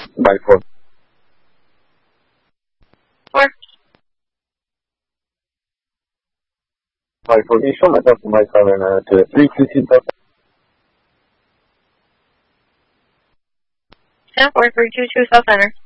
By 4. 4. By 4, can you show myself to my 7 to 322 South? 10-4, 322 South Center.